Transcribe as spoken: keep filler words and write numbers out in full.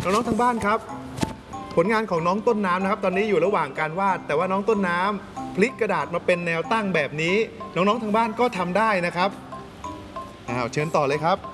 น้องๆทางบ้านครับผลงานของน้องต้นน้ำนะครับตอนนี้อยู่ระหว่างการวาดแต่ว่าน้องต้นน้ำพลิกกระดาษมาเป็นแนวตั้งแบบนี้น้องๆทางบ้านก็ทำได้นะครับอ้าวเชิญต่อเลยครับ